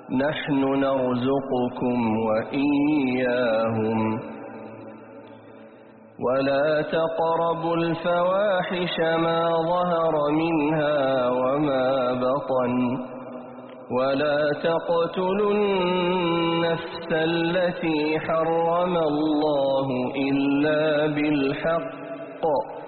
نحن نرزقكم وإياهم ولا تقربوا الفواحش ما ظهر منها وما بطن ولا تقتلوا النفس التي حرم الله إلا بالحق